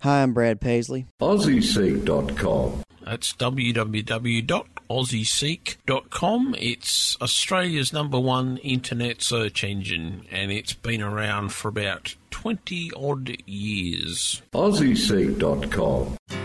Hi, I'm Brad Paisley. AussieSeek.com. That's www.aussieseek.com. It's Australia's #1 internet search engine, and it's been around for about 20-odd years. AussieSeek.com.